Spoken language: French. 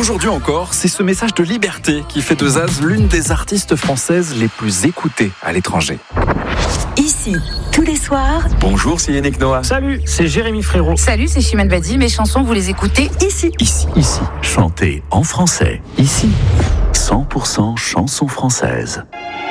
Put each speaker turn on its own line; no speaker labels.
Aujourd'hui encore, c'est ce message de liberté qui fait de Zaz l'une des artistes françaises les plus écoutées à l'étranger.
Ici, tous les soirs.
Bonjour, c'est Yannick Noah.
Salut, c'est Jérémy Frérot.
Salut, c'est Chimène Badi. Mes chansons, vous les écoutez ici.
Ici. Chantez en français. Ici. 100% chansons françaises.